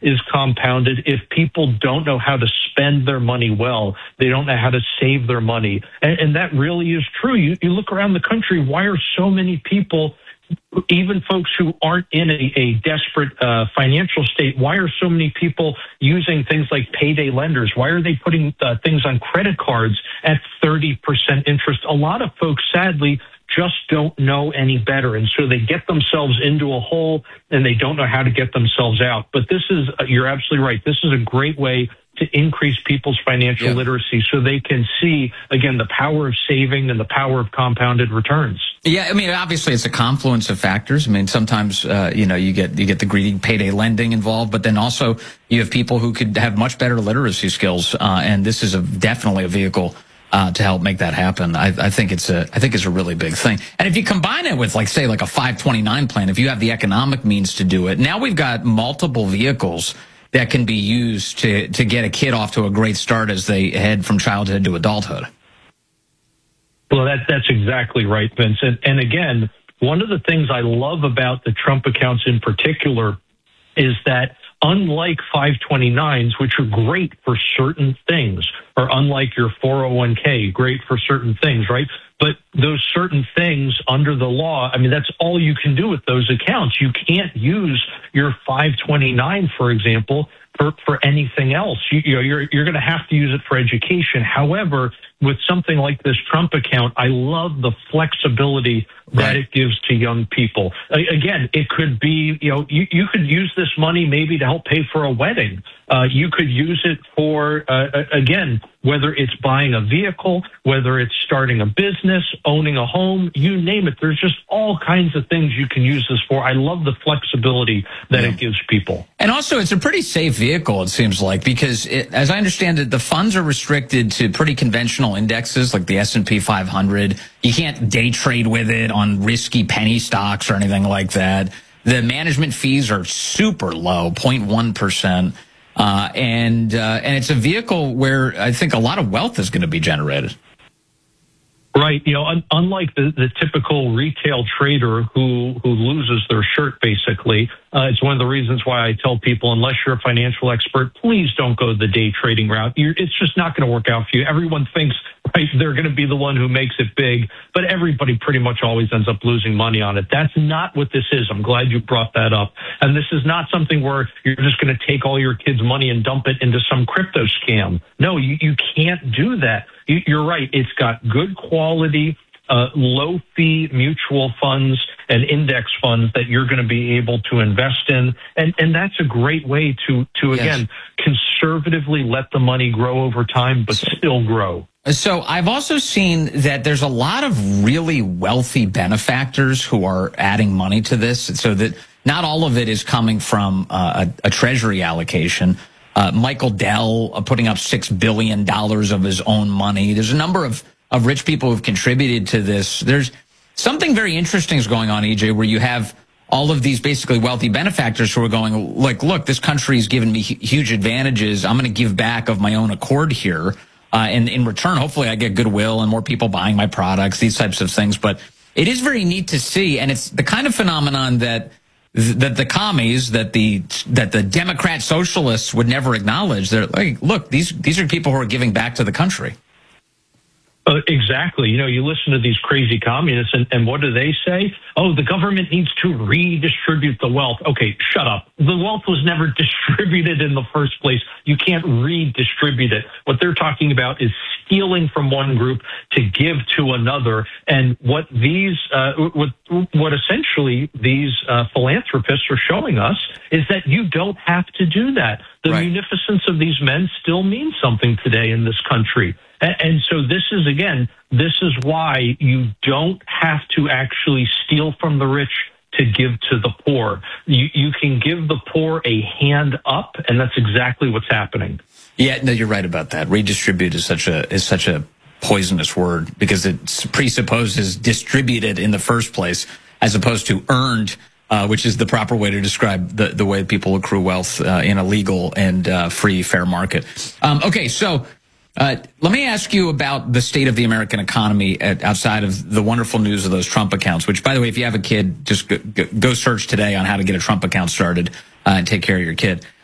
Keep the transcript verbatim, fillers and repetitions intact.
is compounded, if people don't know how to spend their money well, they don't know how to save their money. And, and that really is true. You, you look around the country, why are so many people, even folks who aren't in a, a desperate uh, financial state, why are so many people using things like payday lenders? Why are they putting uh, things on credit cards at thirty percent interest? A lot of folks, sadly, just don't know any better. And so they get themselves into a hole and they don't know how to get themselves out. But this is, you're absolutely right. This is a great way to increase people's financial yeah. literacy so they can see, again, the power of saving and the power of compounded returns. Yeah, I mean, obviously it's a confluence of factors. I mean, sometimes, uh, you know, you get you get the greedy payday lending involved, but then also you have people who could have much better literacy skills, uh, and this is a, definitely a vehicle Uh, to help make that happen. I, I think it's a, I think it's a really big thing. And if you combine it with, like, say, like a five twenty-nine plan, if you have the economic means to do it, now we've got multiple vehicles that can be used to, to get a kid off to a great start as they head from childhood to adulthood. Well, that, that's exactly right, Vincent. And again, one of the things I love about the Trump accounts in particular is that unlike five twenty-nines, which are great for certain things, or unlike your four oh one k, great for certain things, right? But those certain things under the law, I mean, that's all you can do with those accounts. You can't use your five twenty-nine, for example, for, for anything else. You, you know, you're, you're going to have to use it for education. However, with something like this Trump account, I love the flexibility that right. it gives to young people. Again, it could be, you know, you, you could use this money maybe to help pay for a wedding. Uh, you could use it for, uh, again, whether it's buying a vehicle, whether it's starting a business, owning a home, you name it. There's just all kinds of things you can use this for. I love the flexibility that yeah. it gives people. And also, it's a pretty safe vehicle, it seems like, because it, as I understand it, the funds are restricted to pretty conventional indexes like the S and P five hundred. You can't day trade with it on risky penny stocks or anything like that. The management fees are super low, zero point one percent. Uh, and, uh, and it's a vehicle where I think a lot of wealth is going to be generated. Right. You know, un- unlike the, the typical retail trader who, who loses their shirt, basically, uh, it's one of the reasons why I tell people, unless you're a financial expert, please don't go the day trading route. You're, it's just not going to work out for you. Everyone thinks, right, they're going to be the one who makes it big, but everybody pretty much always ends up losing money on it. That's not what this is. I'm glad you brought that up. And this is not something where you're just going to take all your kids' money and dump it into some crypto scam. No, you, you can't do that. You, you're right. It's got good quality, uh, low fee mutual funds and index funds that you're going to be able to invest in. And, and that's a great way to, to again, yes. conservatively let the money grow over time, but still grow. So I've also seen that there's a lot of really wealthy benefactors who are adding money to this, so that not all of it is coming from uh, a, a treasury allocation. Uh, Michael Dell uh, putting up six billion dollars of his own money. There's a number of, of rich people who've contributed to this. There's something very interesting is going on, E J, where you have all of these basically wealthy benefactors who are going, like, look, this country's given me huge advantages. I'm going to give back of my own accord here. Uh, and in return, hopefully I get goodwill and more people buying my products, these types of things. But it is very neat to see. And it's the kind of phenomenon that that the commies, that the that the Democrat socialists would never acknowledge. They're like, look, these these are people who are giving back to the country. Uh, exactly. You know, you listen to these crazy communists, and, and what do they say? Oh, the government needs to redistribute the wealth. Okay, shut up. The wealth was never distributed in the first place. You can't redistribute it. What they're talking about is stealing from one group to give to another. And what these, uh, what, what essentially these uh, philanthropists are showing us is that you don't have to do that. The right. munificence of these men still means something today in this country. And so this is, again, this is why you don't have to actually steal from the rich to give to the poor. You, you can give the poor a hand up, and that's exactly what's happening. Yeah, no, you're right about that. Redistribute is such a is such a poisonous word because it presupposes distributed in the first place as opposed to earned, uh, which is the proper way to describe the, the way people accrue wealth uh, in a legal and uh, free, fair market. Um, okay, so... Uh, let me ask you about the state of the American economy at, outside of the wonderful news of those Trump accounts, which, by the way, if you have a kid, just go, go, go search today on how to get a Trump account started uh, and take care of your kid.